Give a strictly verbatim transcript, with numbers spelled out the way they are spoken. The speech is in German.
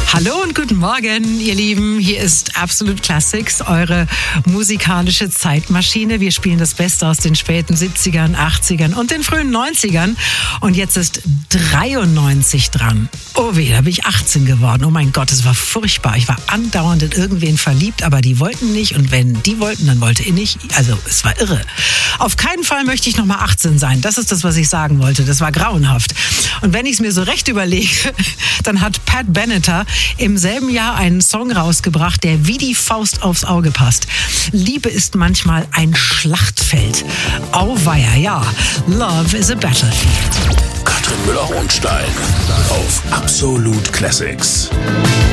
Hallo und guten Morgen, ihr Lieben. Hier ist Absolute Classics, eure musikalische Zeitmaschine. Wir spielen das Beste aus den späten siebzigern, achtzigern und den frühen neunzigern. Und jetzt ist dreiundneunzig dran. Oh weh, da bin ich achtzehn geworden. Oh mein Gott, es war furchtbar. Ich war andauernd in irgendwen verliebt, aber die wollten nicht. Und wenn die wollten, dann wollte ich nicht. Also es war irre. Auf keinen Fall möchte ich nochmal achtzehn sein. Das ist das, was ich sagen wollte. Das war grauenhaft. Und wenn ich es mir so recht überlege, dann hat Pat Benatar im selben Jahr einen Song rausgebracht, der wie die Faust aufs Auge passt. Liebe ist manchmal ein Schlachtfeld. Auweia, ja. Love is a battlefield. Katrin Müller-Hohenstein auf Absolute Classics.